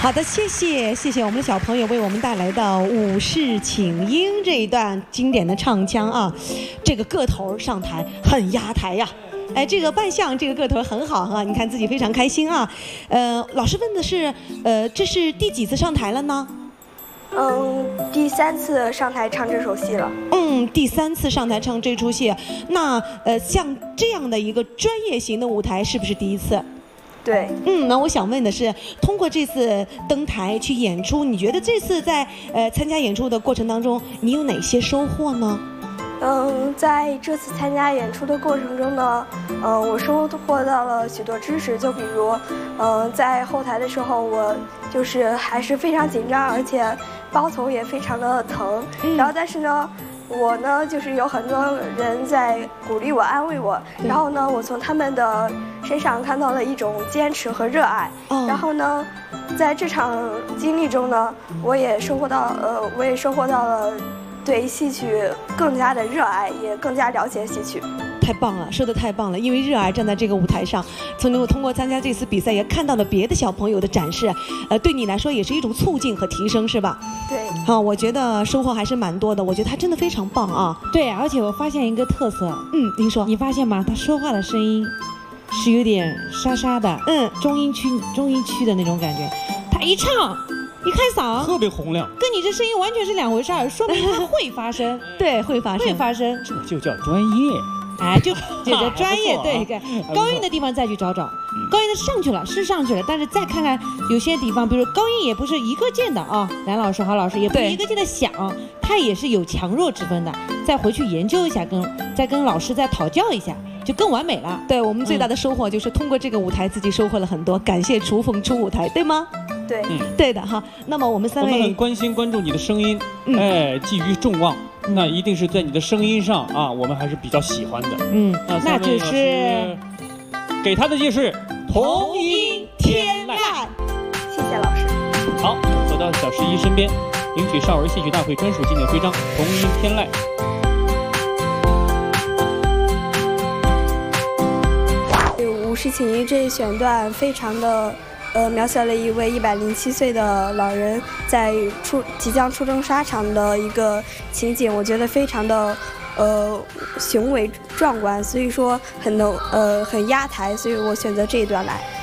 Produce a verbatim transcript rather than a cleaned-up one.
好的，谢谢谢谢我们的小朋友为我们带来的《武士请缨》这一段经典的唱腔啊，这个个头上台很压台呀。哎，这个扮相，这个个头很好哈、啊，你看自己非常开心啊。呃，老师问的是，呃，这是第几次上台了呢？ 嗯，第三次上台唱这首戏了。 嗯，第三次上台唱这出戏，那呃，像这样的一个专业型的舞台，是不是第一次？ 对。 嗯，那我想问的是，通过这次登台去演出，你觉得这次在呃参加演出的过程当中，你有哪些收获呢？ 嗯，在这次参加演出的过程中呢，嗯，我收获到了许多知识，就比如，嗯，在后台的时候，我就是还是非常紧张，而且包头也非常的疼。嗯、然后，但是呢，我呢就是有很多人在鼓励我、安慰我，然后呢，我从他们的身上看到了一种坚持和热爱。哦、然后呢，在这场经历中呢，我也收获到，呃，我也收获到了。对戏曲更加的热爱，也更加了解戏曲。 太棒了，说的太棒了！因为热爱站在这个舞台上，从能够通过参加这次比赛，也看到了别的小朋友的展示，呃，对你来说也是一种促进和提升，是吧？ 对。 好、啊，我觉得收获还是蛮多的。我觉得他真的非常棒啊。 对，而且我发现一个特色， 嗯，您说， 你发现吗？他说话的声音是有点沙沙的， 嗯， 中音区中音区的那种感觉。他一唱。一开嗓特别洪亮， 跟你这声音完全是两回事儿，说明他会发声， 对，会发声， 会发声， 这就叫专业， 哎，就这叫专业， 啊、 对，高音的地方再去找找，高音的上去了是上去了，但是再看看有些地方，比如高音也不是一个键的啊，梁老师、郝老师也不是一个键的响，它也是有强弱之分的，再回去研究一下，跟再跟老师再讨教一下。就更完美了。 对我们最大的收获就是通过这个舞台，自己收获了很多。感谢雏凤出舞台，对吗？ 对， 嗯， 对的哈。那么我们三位， 我们很关心关注你的声音， 嗯、 哎，寄予众望。那一定是在你的声音上啊，我们还是比较喜欢的。 嗯，那, 那就是给他的就是童音天籁。 谢谢老师。 好，走到小十一身边，领取少儿戏曲大会专属纪念徽章童音天籁。 武士请缨这一选段非常的呃描写了一位一百零七岁的老人在出即将出征沙场的一个情景，我觉得非常的呃雄伟壮观，所以说很能呃很压台，所以我选择这一段来。